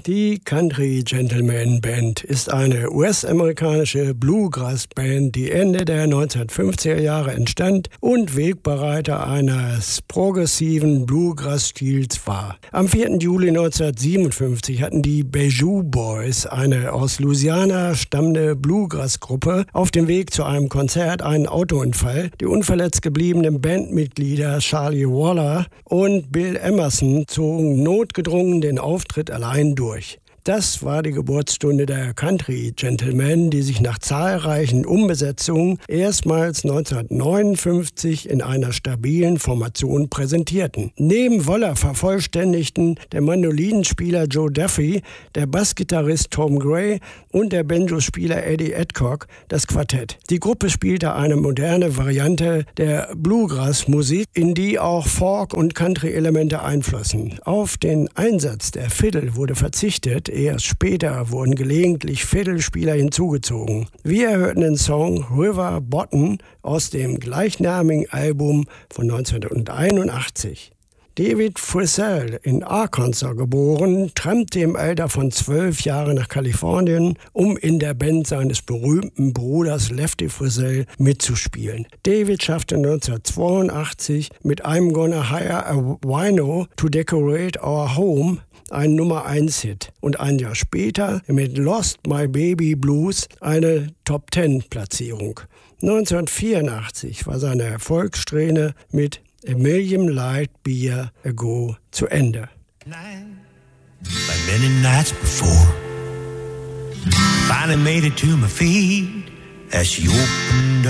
Die Country Gentleman Band ist eine US-amerikanische Bluegrass-Band, die Ende der 1950er Jahre entstand und Wegbereiter eines progressiven Bluegrass-Stils war. Am 4. Juli 1957 hatten die Bijou Boys, eine aus Louisiana stammende Bluegrass-Gruppe, auf dem Weg zu einem Konzert einen Autounfall. Die unverletzt gebliebenen Bandmitglieder Charlie Waller und Bill Emerson zogen notgedrungen den Auftritt allein durch. Das war die Geburtsstunde der Country Gentlemen, die sich nach zahlreichen Umbesetzungen erstmals 1959 in einer stabilen Formation präsentierten. Neben Waller vervollständigten der Mandolinenspieler Joe Duffy, der Bassgitarrist Tom Gray und der Banjospieler Eddie Adcock das Quartett. Die Gruppe spielte eine moderne Variante der Bluegrass-Musik, in die auch Folk- und Country-Elemente einflossen. Auf den Einsatz der Fiddle wurde verzichtet. Erst später wurden gelegentlich Fiddlespieler hinzugezogen. Wir hörten den Song River Bottom aus dem gleichnamigen Album von 1981. David Frizzell, in Arkansas geboren, trampte im Alter von 12 Jahren nach Kalifornien, um in der Band seines berühmten Bruders Lefty Frizzell mitzuspielen. David schaffte 1982 mit I'm Gonna Hire a Wino to Decorate Our Home ein Nummer-1-Hit und ein Jahr später mit Lost My Baby Blues eine Top-10-Platzierung. 1984 war seine Erfolgssträhne mit A Million Light Beer Ago zu Ende. Like many nights before, finally made it to my feet as she opened